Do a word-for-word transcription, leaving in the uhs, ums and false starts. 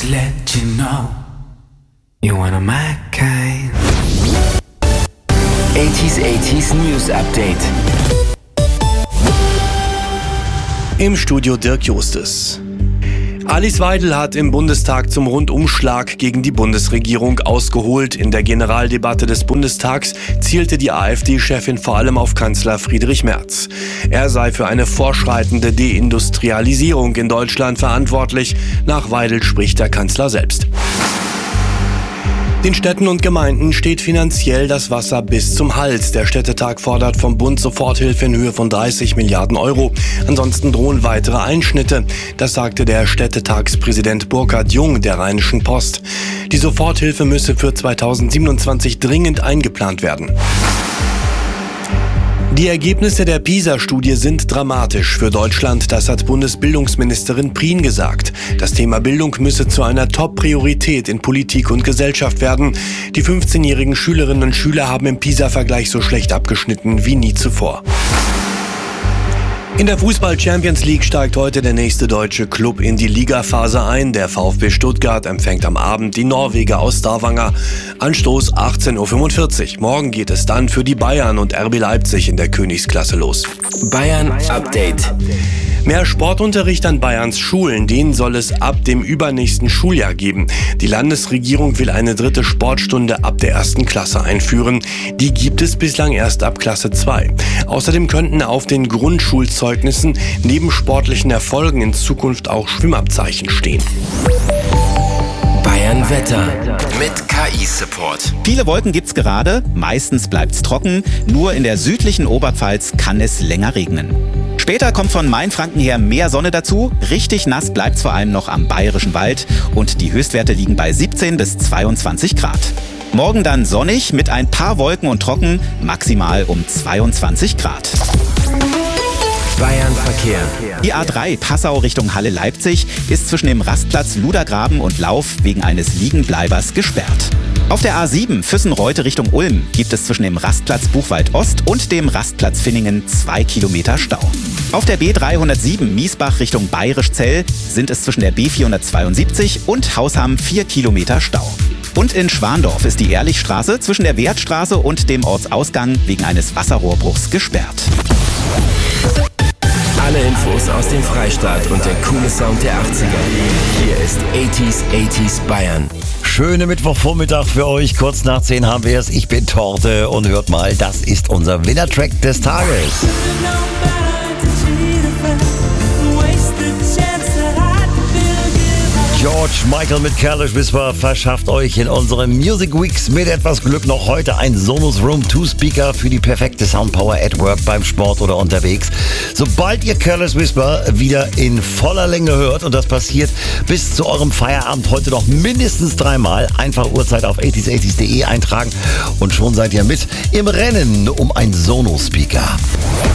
Just let you know, you're one of my kind. achtziger achtziger News Update. Im Studio Dirk Justus. Alice Weidel hat im Bundestag zum Rundumschlag gegen die Bundesregierung ausgeholt. In der Generaldebatte des Bundestags zielte die AfD-Chefin vor allem auf Kanzler Friedrich Merz. Er sei für eine fortschreitende Deindustrialisierung in Deutschland verantwortlich. Nach Weidel spricht der Kanzler selbst. Den Städten und Gemeinden steht finanziell das Wasser bis zum Hals. Der Städtetag fordert vom Bund Soforthilfe in Höhe von dreißig Milliarden Euro. Ansonsten drohen weitere Einschnitte. Das sagte der Städtetagspräsident Burkhard Jung der Rheinischen Post. Die Soforthilfe müsse für zweitausendsiebenundzwanzig dringend eingeplant werden. Die Ergebnisse der PISA-Studie sind dramatisch für Deutschland, das hat Bundesbildungsministerin Prien gesagt. Das Thema Bildung müsse zu einer Top-Priorität in Politik und Gesellschaft werden. Die fünfzehnjährigen Schülerinnen und Schüler haben im PISA-Vergleich so schlecht abgeschnitten wie nie zuvor. In der Fußball-Champions League steigt heute der nächste deutsche Club in die Ligaphase ein. Der VfB Stuttgart empfängt am Abend die Norweger aus Stavanger. Anstoß achtzehn Uhr fünfundvierzig. Morgen geht es dann für die Bayern und R B Leipzig in der Königsklasse los. Bayern Update. Mehr Sportunterricht an Bayerns Schulen, den soll es ab dem übernächsten Schuljahr geben. Die Landesregierung will eine dritte Sportstunde ab der ersten Klasse einführen. Die gibt es bislang erst ab Klasse zwei. Außerdem könnten auf den Grundschulzeugnissen neben sportlichen Erfolgen in Zukunft auch Schwimmabzeichen stehen. Bayern Wetter mit K I-Support. Viele Wolken gibt's gerade, meistens bleibt's trocken, nur in der südlichen Oberpfalz kann es länger regnen. Später kommt von Mainfranken her mehr Sonne dazu, richtig nass bleibt's vor allem noch am Bayerischen Wald und die Höchstwerte liegen bei siebzehn bis zweiundzwanzig Grad. Morgen dann sonnig mit ein paar Wolken und trocken, maximal um zweiundzwanzig Grad. Bayern Verkehr. Die A drei Passau Richtung Halle-Leipzig ist zwischen dem Rastplatz Ludergraben und Lauf wegen eines Liegenbleibers gesperrt. Auf der A sieben Füssen-Reute Richtung Ulm gibt es zwischen dem Rastplatz Buchwald Ost und dem Rastplatz Finningen zwei Kilometer Stau. Auf der B dreihundertsieben Miesbach Richtung Bayerisch-Zell sind es zwischen der B vierhundertzweiundsiebzig und Hausham vier Kilometer Stau. Und in Schwandorf ist die Ehrlichstraße zwischen der Wertstraße und dem Ortsausgang wegen eines Wasserrohrbruchs gesperrt. Alle Infos aus dem Freistaat und der coole Sound der achtziger. Hier ist achtziger achtziger Bayern. Schöne Mittwochvormittag für euch. Kurz nach zehn haben wir es. Ich bin Torte und hört mal, das ist unser Winnertrack des Tages. George Michael mit Careless Whisper verschafft euch in unseren Music Weeks mit etwas Glück noch heute ein Sonos Room zwei Speaker für die perfekte Soundpower at Work, beim Sport oder unterwegs. Sobald ihr Careless Whisper wieder in voller Länge hört, und das passiert bis zu eurem Feierabend heute noch mindestens dreimal, einfach Uhrzeit auf achtziger achtziger punkt de eintragen und schon seid ihr mit im Rennen um ein Sonos Speaker.